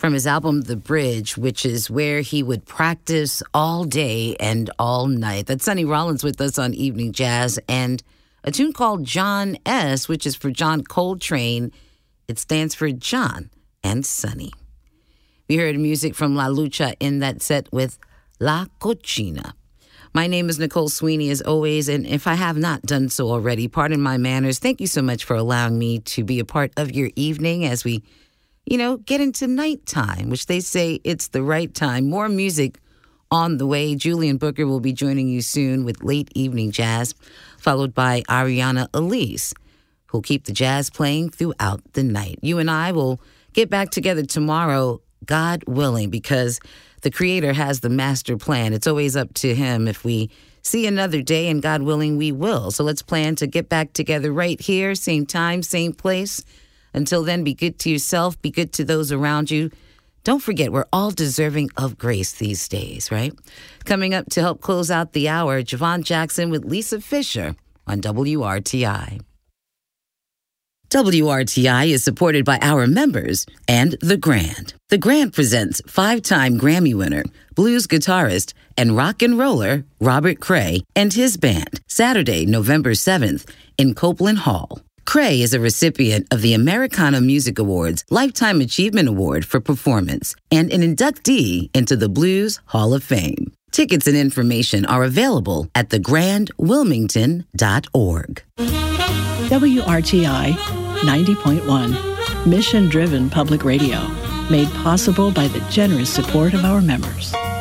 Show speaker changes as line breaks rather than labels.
from his album The Bridge, which is where he would practice all day and all night. That's Sonny Rollins with us on Evening Jazz, and a tune called John S., which is for John Coltrane. It stands for John and Sonny. We heard music from La Lucha in that set with La Cochina. My name is Nicole Sweeney, as always, and if I have not done so already, pardon my manners. Thank you so much for allowing me to be a part of your evening as we, get into nighttime, which they say it's the right time. More music on the way. Julian Booker will be joining you soon with Late Evening Jazz, followed by Ariana Elise, who'll keep the jazz playing throughout the night. You and I will get back together tomorrow, God willing, because the Creator has the master plan. It's always up to Him. If we see another day, and God willing, we will. So let's plan to get back together right here, same time, same place. Until then, be good to yourself, be good to those around you. Don't forget, we're all deserving of grace these days, right? Coming up to help close out the hour, Javon Jackson with Lisa Fisher on WRTI. WRTI is supported by our members and The Grand. The Grand presents 5-time Grammy winner, blues guitarist, and rock and roller Robert Cray and his band, Saturday, November 7th in Copeland Hall. Cray is a recipient of the Americana Music Awards Lifetime Achievement Award for Performance and an inductee into the Blues Hall of Fame. Tickets and information are available at thegrandwilmington.org.
WRTI 90.1, mission-driven public radio, made possible by the generous support of our members.